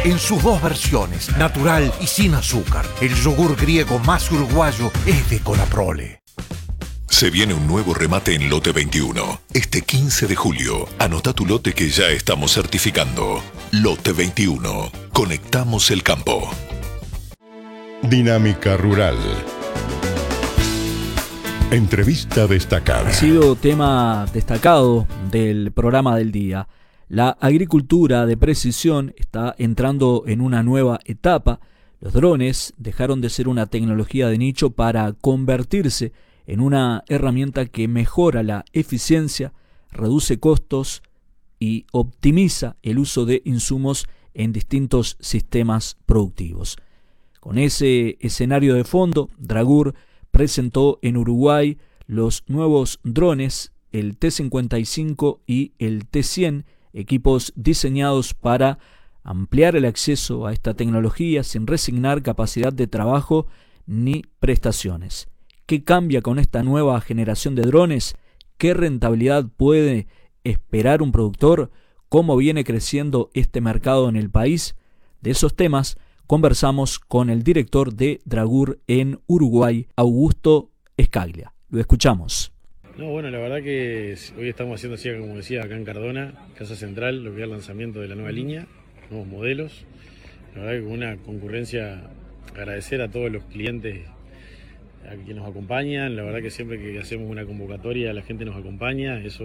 en sus dos versiones, natural y sin azúcar. El yogur griego más uruguayo es de Colaprole. Se viene un nuevo remate en Lote 21. Este 15 de julio, anota tu lote que ya estamos certificando. Lote 21. Conectamos el campo. Dinámica Rural. Entrevista destacada. Ha sido tema destacado del programa del día. La agricultura de precisión está entrando en una nueva etapa. Los drones dejaron de ser una tecnología de nicho para convertirse en una herramienta que mejora la eficiencia, reduce costos y optimiza el uso de insumos en distintos sistemas productivos. Con ese escenario de fondo, Dragur presentó en Uruguay los nuevos drones, el T-55 y el T-100, equipos diseñados para ampliar el acceso a esta tecnología sin resignar capacidad de trabajo ni prestaciones. ¿Qué cambia con esta nueva generación de drones? ¿Qué rentabilidad puede esperar un productor? ¿Cómo viene creciendo este mercado en el país? De esos temas conversamos con el director de Dragur en Uruguay, Augusto Escaglia. Lo escuchamos. No, bueno, la verdad que hoy estamos haciendo así, como decía, acá en Cardona, Casa Central, lo que es el lanzamiento de la nueva línea, nuevos modelos. La verdad que con una concurrencia, agradecer a todos los clientes a quienes nos acompañan. La verdad que siempre que hacemos una convocatoria la gente nos acompaña, eso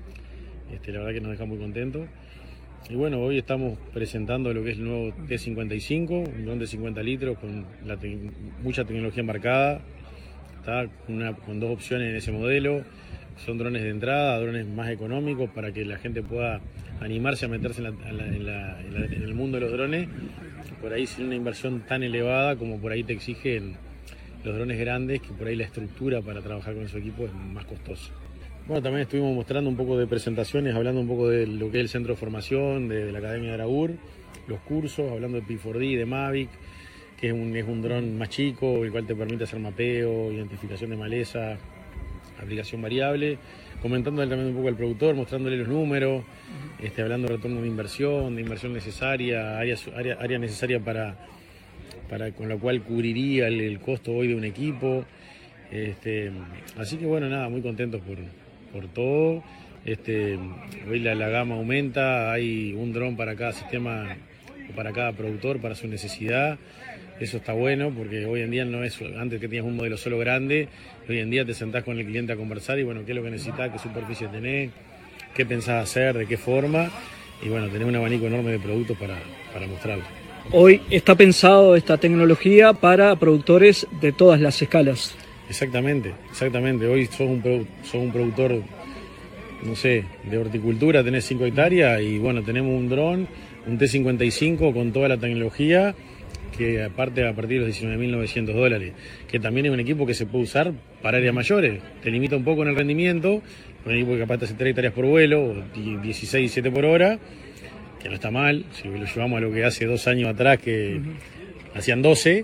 la verdad que nos deja muy contentos. Y bueno, hoy estamos presentando lo que es el nuevo T-55, un dron de 50 litros con mucha tecnología embarcada. Está con dos opciones en ese modelo. Son drones de entrada, drones más económicos para que la gente pueda animarse a meterse en el mundo de los drones, por ahí sin una inversión tan elevada como por ahí te exigen los drones grandes, que por ahí la estructura para trabajar con su equipo es más costosa. Bueno, también estuvimos mostrando un poco de presentaciones, hablando un poco de lo que es el centro de formación de la Academia de Dragur, los cursos, hablando de P4D, de Mavic, que es un dron más chico, el cual te permite hacer mapeo, identificación de maleza, aplicación variable, comentándole también un poco al productor, mostrándole los números, hablando de retorno de inversión necesaria, área necesaria para con la cual cubriría el costo hoy de un equipo. Así que bueno, nada, muy contentos por todo. Hoy la gama aumenta, hay un dron para cada sistema o para cada productor, para su necesidad. Eso está bueno porque hoy en día no es, antes que tenías un modelo solo grande, hoy en día te sentás con el cliente a conversar y bueno, qué es lo que necesitas, qué superficie tenés, qué pensás hacer, de qué forma, y bueno, tenés un abanico enorme de productos para mostrarlo. Hoy está pensado esta tecnología para productores de todas las escalas. Exactamente. Hoy sos un productor, no sé, de horticultura, tenés 5 hectáreas y bueno, tenemos un dron, un T-55 con toda la tecnología, que aparte a partir de los $19.900, que también es un equipo que se puede usar para áreas mayores. Te limita un poco en el rendimiento, un equipo que capaz te hace 3 hectáreas por vuelo, o 16, 17 por hora, que no está mal, si lo llevamos a lo que hace 2 años atrás, que hacían 12,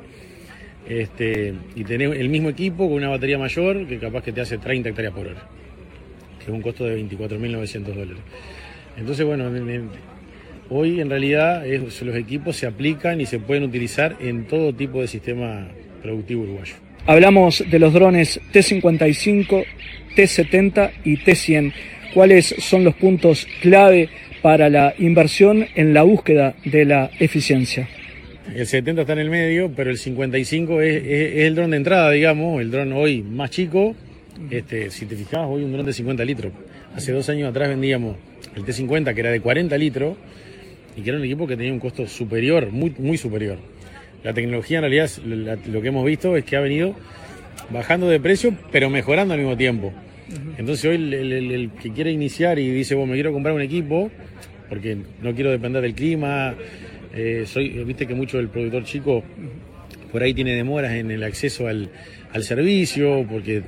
y tenés el mismo equipo con una batería mayor, que capaz que te hace 30 hectáreas por hora, que es un costo de $24.900. Entonces, bueno, hoy en realidad los equipos se aplican y se pueden utilizar en todo tipo de sistema productivo uruguayo. Hablamos de los drones T-55, T-70 y T-100. ¿Cuáles son los puntos clave para la inversión en la búsqueda de la eficiencia? El 70 está en el medio, pero el 55 es el dron de entrada, digamos, el dron hoy más chico. Si te fijas, hoy un dron de 50 litros. Hace 2 años atrás vendíamos el T-50, que era de 40 litros, y que era un equipo que tenía un costo superior, muy, muy superior. La tecnología en realidad, lo que hemos visto es que ha venido bajando de precio, pero mejorando al mismo tiempo. Entonces hoy el que quiere iniciar y dice, bueno, me quiero comprar un equipo, porque no quiero depender del clima, viste que mucho el productor chico por ahí tiene demoras en el acceso al servicio, porque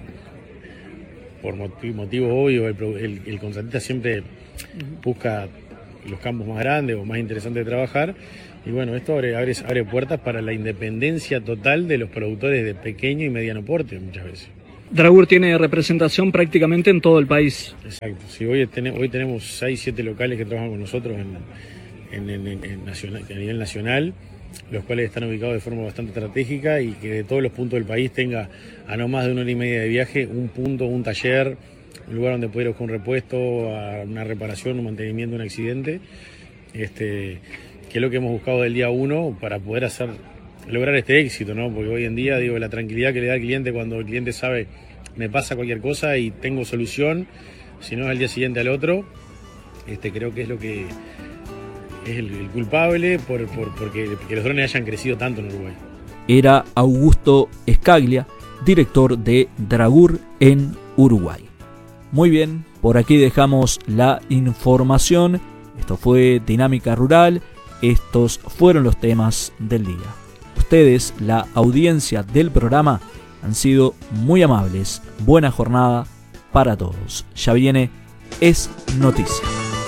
por motivos obvios el contratista siempre busca los campos más grandes o más interesantes de trabajar, y bueno, esto abre puertas para la independencia total de los productores de pequeño y mediano porte muchas veces. Dragur tiene representación prácticamente en todo el país. Exacto, sí, hoy tenemos 6, 7 locales que trabajan con nosotros a nivel nacional, los cuales están ubicados de forma bastante estratégica y que de todos los puntos del país tenga a no más de 1 hora y media de viaje un punto, un taller, un lugar donde poder buscar un repuesto, a una reparación, un mantenimiento de un accidente, que es lo que hemos buscado del día 1 para poder lograr este éxito, ¿no? Porque hoy en día, la tranquilidad que le da al cliente cuando el cliente sabe, me pasa cualquier cosa y tengo solución, si no es al día siguiente al otro, creo que es lo que es el culpable porque los drones hayan crecido tanto en Uruguay. Era Augusto Escaglia, director de Dragur en Uruguay. Muy bien, por aquí dejamos la información. Esto fue Dinámica Rural. Estos fueron los temas del día. Ustedes, la audiencia del programa, han sido muy amables. Buena jornada para todos. Ya viene Es Noticia.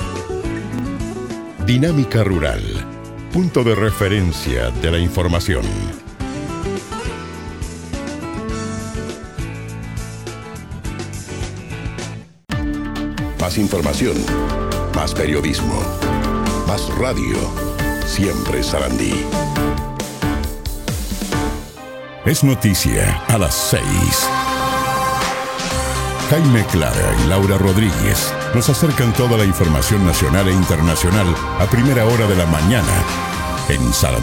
Dinámica Rural, punto de referencia de la información. Más información, más periodismo, más radio. Siempre Sarandí. Es noticia a las 6. Jaime Clara y Laura Rodríguez nos acercan toda la información nacional e internacional a primera hora de la mañana en Sarandí.